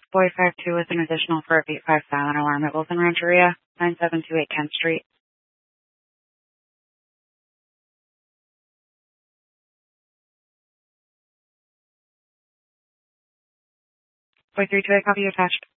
Boy 52 with an additional for a beat 5 silent alarm at Wilson Rancheria, 9728 Kent Street. Boy 328, copy attached.